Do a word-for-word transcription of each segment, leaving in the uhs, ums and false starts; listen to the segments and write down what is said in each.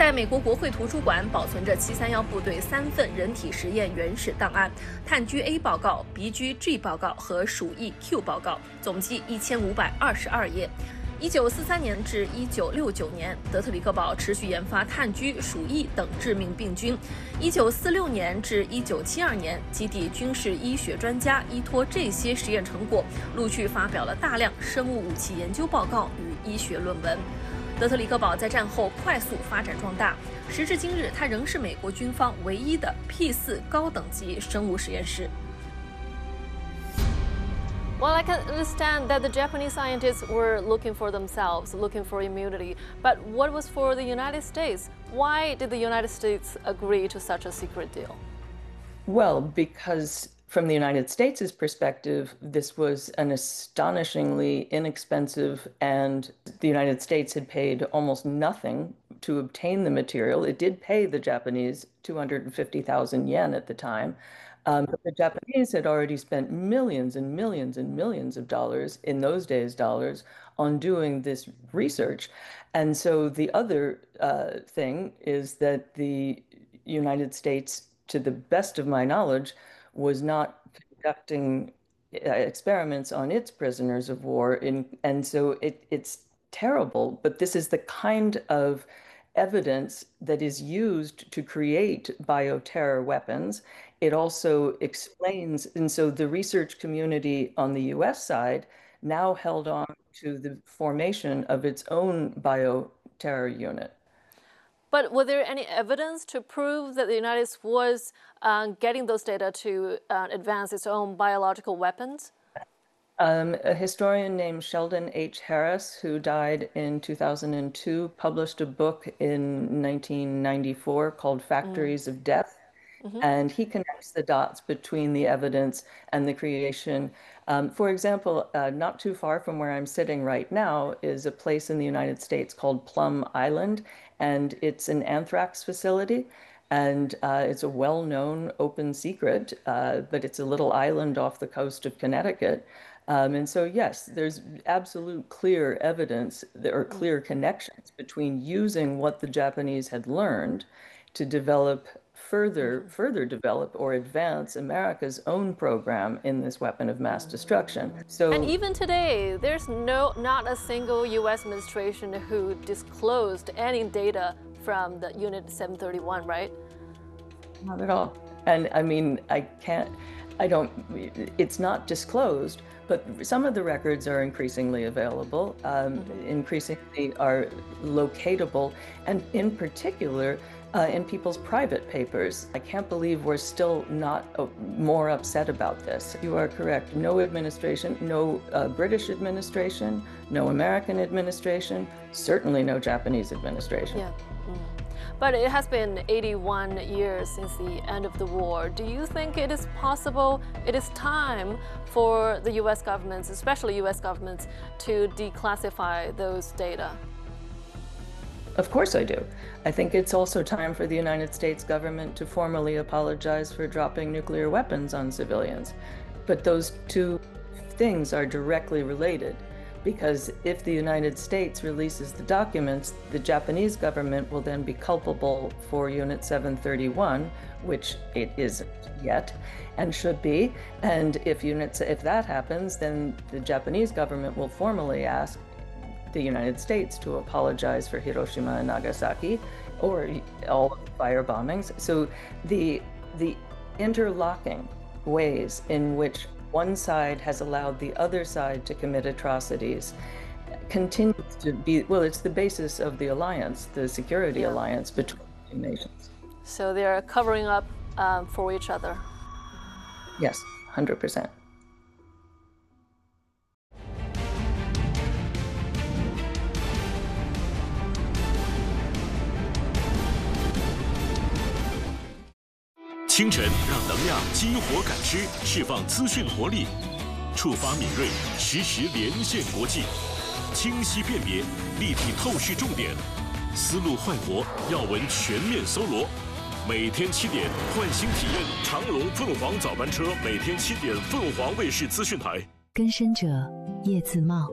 在美国国会图书馆保存着七三一部队三份人体实验原始档案：炭疽 A 报告、鼻疽 G 报告和鼠疫 Q 报告，总计一千五百二十二页。一九四三年至一九六九年，德特里克堡持续研发炭疽、鼠疫等致命病菌。一九四六年至一九七二年，基地军事医学专家依托这些实验成果，陆续发表了大量生物武器研究报告与医学论文。德特里克堡在战后快速发展壮大，时至今日，它仍是美国军方唯一的 P 四 高等级生物实验室。 Well, I can understand that the Japanese scientists were looking for themselves, looking for immunity. But what was for the United States? Why did the United States agree to such a secret deal? Well, because from the United States' perspective, this was an astonishingly inexpensive, and the United States had paid almost nothing to obtain the material. It did pay the Japanese two hundred fifty thousand yen at the time. Um, but the Japanese had already spent millions and millions and millions of dollars, in those days dollars, on doing this research. And so the other uh, thing is that the United States, to the best of my knowledge, was not conducting uh, experiments on its prisoners of war. In, and so it, it's terrible, but this is the kind of evidence that is used to create bioterror weapons. It also explains, and so the research community on the U S side now held on to the formation of its own bioterror unit. But was there any evidence to prove that the United States was uh, getting those data to uh, advance its own biological weapons? Um, a historian named Sheldon H. Harris, who died in two thousand two, published a book in nineteen ninety-four called Factories mm. of Death. Mm-hmm. And he connects the dots between the evidence and the creation. Um, for example, uh, not too far from where I'm sitting right now is a place in the United States called Plum Island, and it's an anthrax facility. And uh, it's a well-known open secret, uh, but it's a little island off the coast of Connecticut. Um, and so, yes, there's absolute clear evidence or clear connections between using what the Japanese had learned to develop further, further develop or advance America's own program in this weapon of mass destruction. So, and even today, there's no, not a single U S administration who disclosed any data from the Unit seven thirty-one, right? Not at all. And I mean, I can't, I don't, it's not disclosed, but some of the records are increasingly available, um, mm-hmm. increasingly are locatable, and in particular, uh, in people's private papers. I can't believe we're still not uh, more upset about this. You are correct. No administration, no uh, British administration, no American administration, certainly no Japanese administration. Yeah. Mm. But it has been eighty-one years since the end of the war. Do you think it is possible, it is time for the U S governments, especially U S governments, to declassify those data? Of course I do. I think it's also time for the United States government to formally apologize for dropping nuclear weapons on civilians. But those two things are directly related, because if the United States releases the documents, the Japanese government will then be culpable for Unit seven thirty-one, which it isn't yet and should be. And if units, if that happens, then the Japanese government will formally ask the United States to apologize for Hiroshima and Nagasaki, or all fire bombings. So the the interlocking ways in which one side has allowed the other side to commit atrocities continues to be, well, it's the basis of the alliance, the security yeah. alliance between the two nations. So they're covering up um, for each other. Yes, one hundred percent. 清晨让能量激活感知，释放资讯活力，触发敏锐，实时连线国际，清晰辨别，立体透视重点，思路焕活，要闻全面搜罗。每天七点，换新体验长龙凤凰早班车，每天七点，凤凰卫视资讯台。 更深者叶自茂。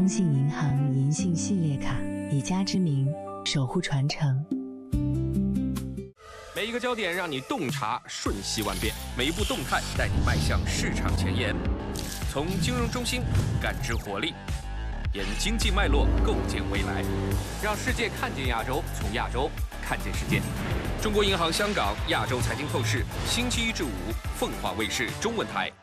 中信银行银杏系列卡，以家之名守护传承。 每一个焦点让你洞察瞬息万变，每一步动态带你迈向市场前沿。从金融中心感知活力，沿经济脉络构建未来，让世界看见亚洲，从亚洲看见世界。中国银行香港亚洲财经透视，星期一至五，凤凰卫视中文台。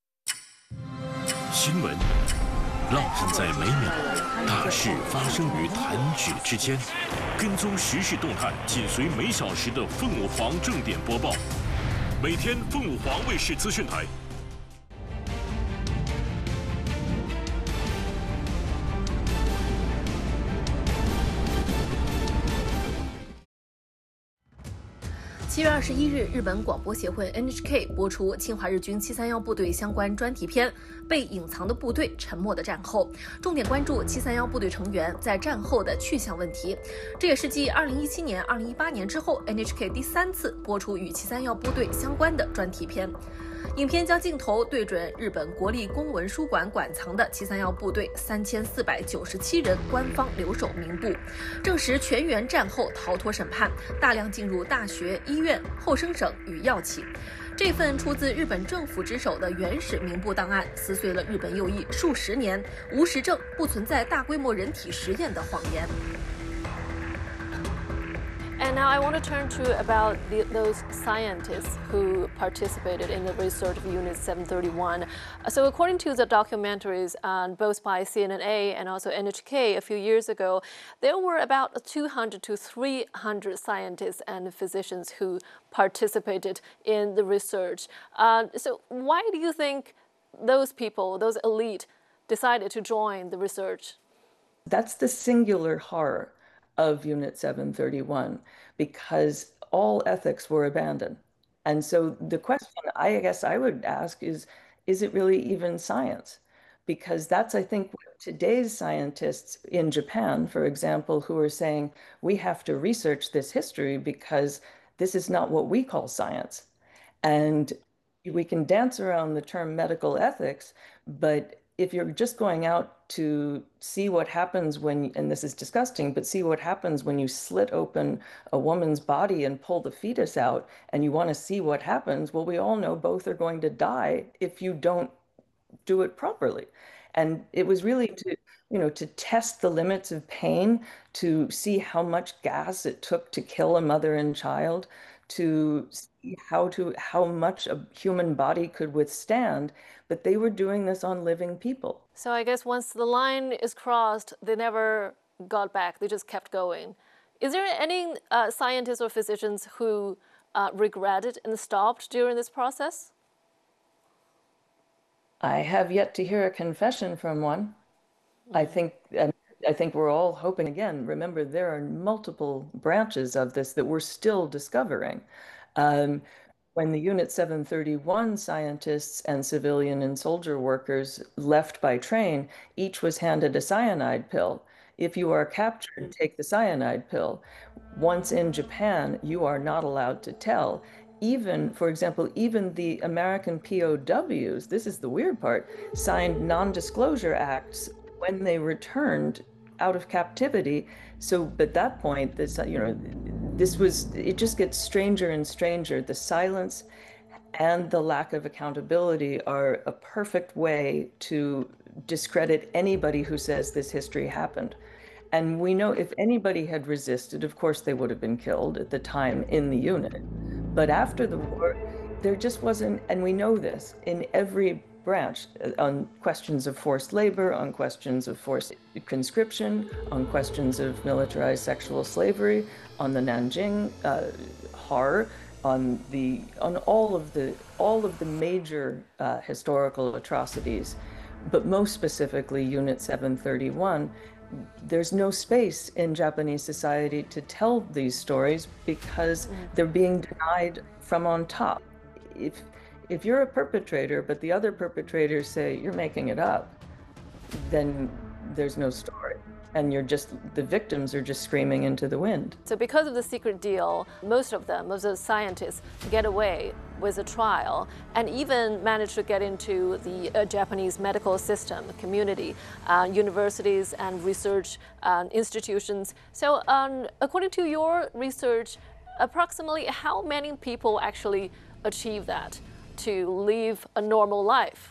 新闻浪漫在每秒，大事发生于弹指之间。跟踪时事动态，紧随每小时的凤凰正点播报。每天凤凰卫视资讯台。 七月二十一日，日本广播协会 N H K 播出侵华日军七三一部队相关专题片《被隐藏的部队：沉默的战后》，重点关注七三一部队成员在战后的去向问题。这也是继二零一七年、二零一八年之后 ，N H K 第三次播出与七三一部队相关的专题片。影片将镜头对准日本国立公文书馆馆藏的七三一部队三千四百九十七人官方留守名簿，证实全员战后逃脱审判，大量进入大学、医院、后生省与药企。这份出自日本政府之手的原始名簿档案，撕碎了日本右翼数十年无实证、不存在大规模人体实验的谎言。 And now I want to turn to about the, those scientists who participated in the research of Unit seven thirty-one. So according to the documentaries, uh, both by C N N A and also N H K a few years ago, there were about two hundred to three hundred scientists and physicians who participated in the research. Uh, so why do you think those people, those elite, decided to join the research? That's the singular horror of Unit seven thirty-one, because all ethics were abandoned. And so the question I guess I would ask is, is it really even science? Because that's, I think, what today's scientists in Japan, for example, who are saying, we have to research this history because this is not what we call science. And we can dance around the term medical ethics, but if you're just going out to see what happens when, and this is disgusting, but see what happens when you slit open a woman's body and pull the fetus out, and you want to see what happens, well, we all know both are going to die if you don't do it properly. And it was really to, you know, to test the limits of pain, to see how much gas it took to kill a mother and child, to see how to how much a human body could withstand, but they were doing this on living people. So I guess once the line is crossed, they never got back. They just kept going. Is there any uh, scientists or physicians who uh, regretted and stopped during this process? I have yet to hear a confession from one. I think and I think we're all hoping again. Remember, there are multiple branches of this that we're still discovering. Um, when the Unit seven thirty-one scientists and civilian and soldier workers left by train, each was handed a cyanide pill. If you are captured, take the cyanide pill. Once in Japan, you are not allowed to tell. Even, for example, even the American P O Ws, this is the weird part, signed non-disclosure acts when they returned out of captivity. So at that point, this, you know, this was, it just gets stranger and stranger. The silence and the lack of accountability are a perfect way to discredit anybody who says this history happened. And we know if anybody had resisted, of course, they would have been killed at the time in the unit. But after the war, there just wasn't, and we know this, in every branch, on questions of forced labor, on questions of forced conscription, on questions of militarized sexual slavery, on the Nanjing uh, horror, on the on all of the all of the major uh, historical atrocities, but most specifically Unit seven thirty-one. There's no space in Japanese society to tell these stories because they're being denied from on top. If if you're a perpetrator, but the other perpetrators say you're making it up, then there's no story. And you're just, the victims are just screaming into the wind. So because of the secret deal, most of them, most of the scientists, get away with a trial and even managed to get into the uh, Japanese medical system, community, uh, universities, and research uh, institutions. So, um, according to your research, approximately how many people actually achieve that to live a normal life?